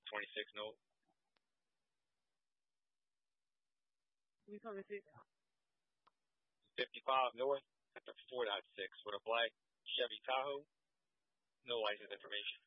26 note. We coming to 55 North at the 4.6 with a black Chevy Tahoe. No license information.